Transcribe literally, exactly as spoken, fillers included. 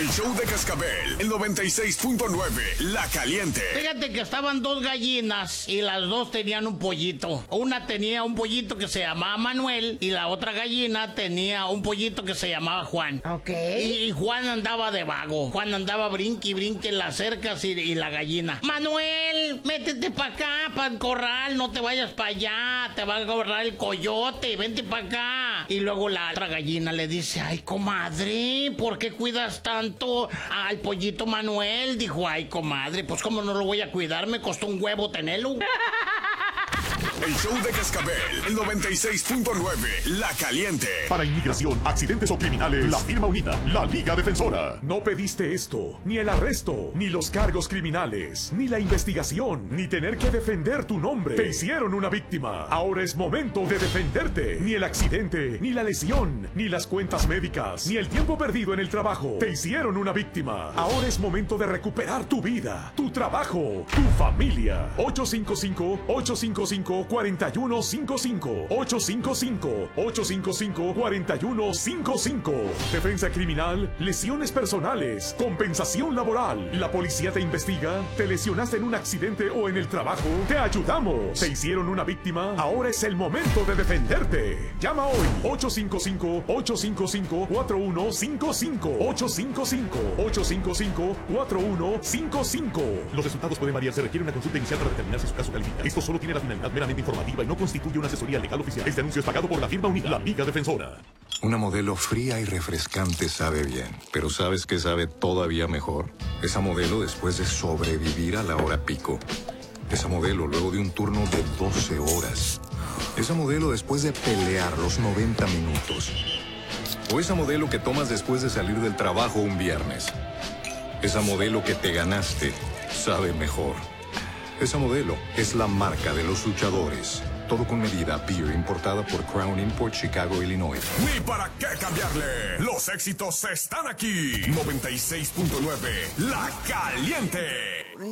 El show de Cascabel, el noventa y seis punto nueve, La Caliente. Fíjate que estaban dos gallinas y las dos tenían un pollito. Una tenía un pollito que se llamaba Manuel y la otra gallina tenía un pollito que se llamaba Juan. Ok. Y, y Juan andaba de vago. Juan andaba brinque y brinque en las cercas y, y la gallina. Manuel, métete para acá, para el corral, no te vayas para allá, te va a agarrar el coyote, vente para acá. Y luego la otra gallina le dice, ay, comadre, ¿por qué cuidas tanto al pollito Manuel? Dijo, ay, comadre, pues cómo no lo voy a cuidar, me costó un huevo tenerlo. El show de Cascabel, el noventa y seis punto nueve, La Caliente. Para inmigración, accidentes o criminales, la firma unida, la Liga Defensora. No pediste esto, ni el arresto, ni los cargos criminales, ni la investigación, ni tener que defender tu nombre. Te hicieron una víctima. Ahora es momento de defenderte. Ni el accidente, ni la lesión, ni las cuentas médicas, ni el tiempo perdido en el trabajo. Te hicieron una víctima. Ahora es momento de recuperar tu vida, tu trabajo, tu familia. ocho cinco cinco, ocho cinco cinco, cuatro uno cinco cinco. ocho cinco cinco, ocho cinco cinco, cuatro uno cinco cinco. Defensa criminal, lesiones personales, compensación laboral. La policía te investiga, te lesionaste en un accidente o en el trabajo. Te ayudamos. Te hicieron una víctima. Ahora es el momento de defenderte. Llama hoy. ocho cinco cinco, ocho cinco cinco, cuatro uno cinco cinco. ocho cinco cinco, ocho cinco cinco, cuatro uno cinco cinco. Los resultados pueden variar. Se requiere una consulta inicial para determinar si su caso califica. Esto solo tiene la finalidad meramente informativa y no constituye una asesoría legal oficial. Este anuncio es pagado por la firma unida, la Liga Defensora. Una modelo fría y refrescante sabe bien, pero ¿sabes qué sabe todavía mejor? Esa modelo después de sobrevivir a la hora pico. Esa modelo luego de un turno de doce horas. Esa modelo después de pelear los noventa minutos. O esa modelo que tomas después de salir del trabajo un viernes. Esa modelo que te ganaste sabe mejor. Esa modelo es la marca de los luchadores. Todo con medida. Beer importada por Crown Import, Chicago, Illinois. Ni para qué cambiarle. Los éxitos están aquí. noventa y seis punto nueve, La Caliente.